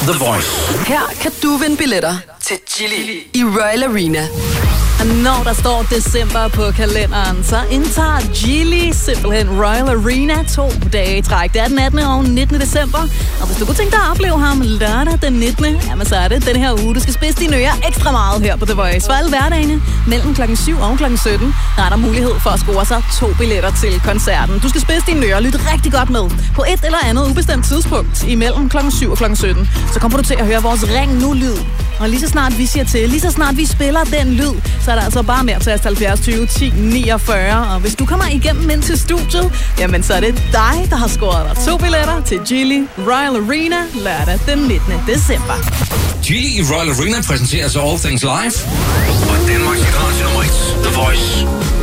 The Voice. Her kan du vinde billetter til Chili i Royal Arena. Og når der står december på kalenderen, så indtager Geely simpelthen Royal Arena 2 dage i træk. Det er den 18. og 19. december. Og hvis du kunne tænke dig at opleve ham lørdag den 19., jamen så er det den her uge. Du skal spidse dine ører ekstra meget her på The Voice. For alle hverdagene mellem klokken 7 og klokken 17, der er der mulighed for at score sig 2 billetter til koncerten. Du skal spidse dine ører, lytte rigtig godt med. På et eller andet ubestemt tidspunkt imellem klokken 7 og klokken 17, så kommer du til at høre vores ring nu-lyd. Og lige så snart vi siger til, lige så snart vi spiller den lyd, så er der altså bare mere til 70 20 10 49. Og hvis du kommer igennem ind til studiet, jamen så er det dig, der har scoret dig 2 billetter til Geely Royal Arena lørdag den 19. december. Geely i Royal Arena præsenterer så All Things Live. Og Danmarks Radio The Voice.